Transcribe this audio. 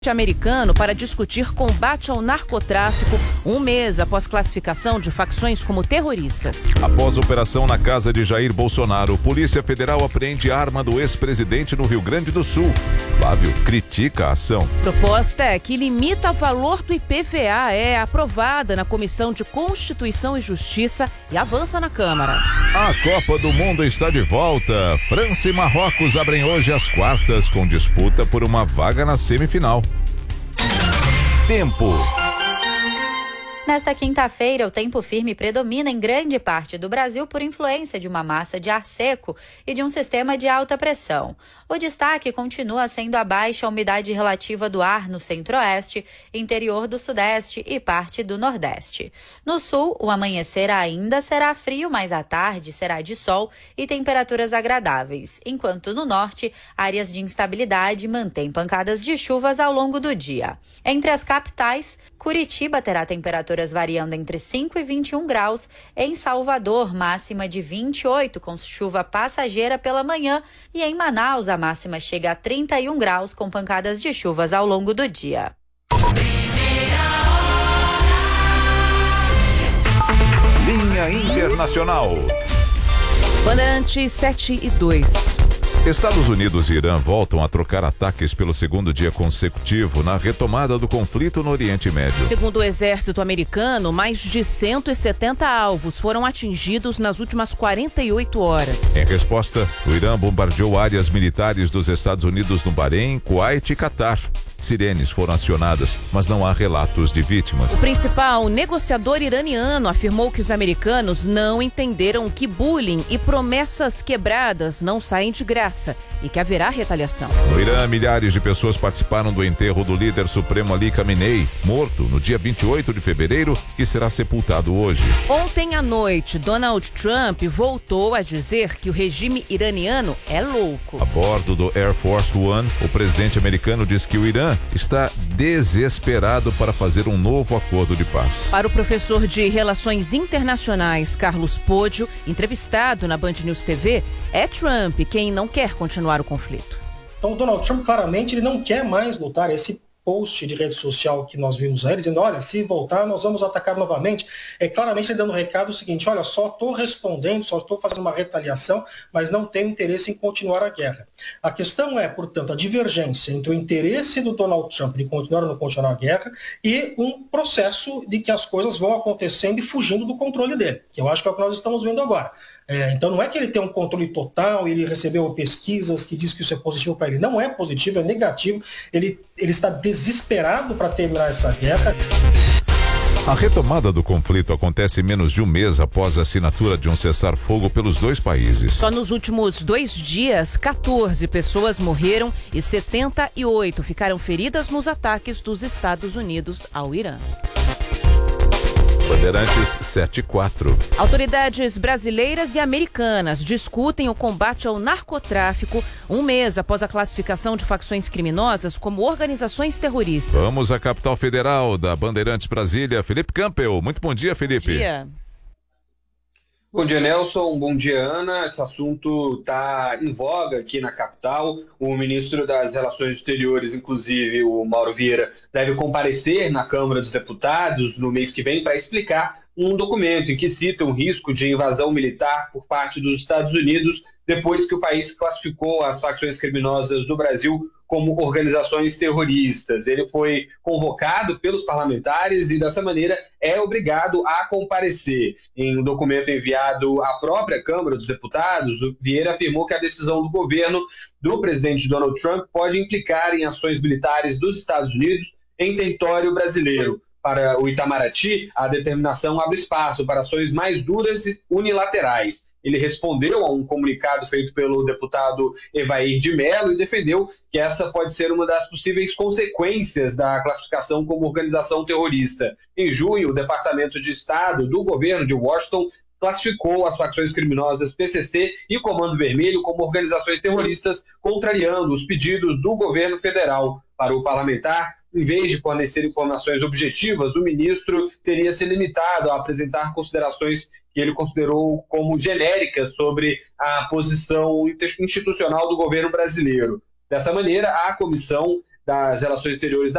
Americano para discutir combate ao narcotráfico, um mês após classificação de facções como terroristas. Após operação na casa de Jair Bolsonaro, Polícia Federal apreende arma do ex-presidente no Rio Grande do Sul. Flávio critica a ação. Proposta que limita o valor do IPVA é aprovada na Comissão de Constituição e Justiça e avança na Câmara. A Copa do Mundo está de volta. França e Marrocos abrem hoje as quartas com disputa por uma vaga na semifinal. Tempo. Nesta quinta-feira, o tempo firme predomina em grande parte do Brasil por influência de uma massa de ar seco e de um sistema de alta pressão. O destaque continua sendo a baixa umidade relativa do ar no centro-oeste, interior do sudeste e parte do nordeste. No sul, o amanhecer ainda será frio, mas à tarde será de sol e temperaturas agradáveis, enquanto no norte, áreas de instabilidade mantêm pancadas de chuvas ao longo do dia. Entre as capitais, Curitiba terá temperaturas variando entre 5 e 21 graus, em Salvador, máxima de 28, com chuva passageira pela manhã, e em Manaus, a máxima chega a 31 graus, com pancadas de chuvas ao longo do dia. Linha Internacional. Bandeirantes 7 e 2. Estados Unidos e Irã voltam a trocar ataques pelo segundo dia consecutivo na retomada do conflito no Oriente Médio. Segundo o exército americano, mais de 170 alvos foram atingidos nas últimas 48 horas. Em resposta, o Irã bombardeou áreas militares dos Estados Unidos no Bahrein, Kuwait e Catar. Sirenes foram acionadas, mas não há relatos de vítimas. O principal negociador iraniano afirmou que os americanos não entenderam que bullying e promessas quebradas não saem de graça e que haverá retaliação. No Irã, milhares de pessoas participaram do enterro do líder supremo Ali Khamenei, morto no dia 28 de fevereiro, que será sepultado hoje. Ontem à noite, Donald Trump voltou a dizer que o regime iraniano é louco. A bordo do Air Force One, o presidente americano diz que o Irã está desesperado para fazer um novo acordo de paz. Para o professor de Relações Internacionais, Carlos Podio, entrevistado na Band News TV, é Trump quem não quer continuar o conflito. Então, o Donald Trump, claramente, ele não quer mais lutar. Esse post de rede social que nós vimos aí, dizendo, olha, se voltar, nós vamos atacar novamente. É claramente ele dando um recado o seguinte, olha, só estou respondendo, só estou fazendo uma retaliação, mas não tenho interesse em continuar a guerra. A questão é, portanto, a divergência entre o interesse do Donald Trump de continuar ou não continuar a guerra e um processo de que as coisas vão acontecendo e fugindo do controle dele, que eu acho que é o que nós estamos vendo agora. Então não é que ele tem um controle total, ele recebeu pesquisas que diz que isso é positivo para ele. Não é positivo, é negativo. Ele está desesperado para terminar essa guerra. A retomada do conflito acontece menos de um mês após a assinatura de um cessar-fogo pelos dois países. Só nos últimos 2 dias, 14 pessoas morreram e 78 ficaram feridas nos ataques dos Estados Unidos ao Irã. Bandeirantes 7-4. Autoridades brasileiras e americanas discutem o combate ao narcotráfico um mês após a classificação de facções criminosas como organizações terroristas. Vamos à capital federal da Bandeirantes Brasília, Felipe Campbell. Muito bom dia, Felipe. Bom dia. Bom dia, Nelson. Bom dia, Ana. Esse assunto está em voga aqui na capital. O ministro das Relações Exteriores, inclusive o Mauro Vieira, deve comparecer na Câmara dos Deputados no mês que vem para explicar um documento em que cita um risco de invasão militar por parte dos Estados Unidos depois que o país classificou as facções criminosas do Brasil como organizações terroristas. Ele foi convocado pelos parlamentares e, dessa maneira, é obrigado a comparecer. Em um documento enviado à própria Câmara dos Deputados, o Vieira afirmou que a decisão do governo do presidente Donald Trump pode implicar em ações militares dos Estados Unidos em território brasileiro. Para o Itamaraty, a determinação abre espaço para ações mais duras e unilaterais. Ele respondeu a um comunicado feito pelo deputado Evair de Mello e defendeu que essa pode ser uma das possíveis consequências da classificação como organização terrorista. Em junho, o Departamento de Estado do governo de Washington classificou as facções criminosas PCC e Comando Vermelho como organizações terroristas, contrariando os pedidos do governo federal. Para o parlamentar, em vez de fornecer informações objetivas, o ministro teria se limitado a apresentar considerações que ele considerou como genéricas sobre a posição institucional do governo brasileiro. Dessa maneira, a Comissão das Relações Exteriores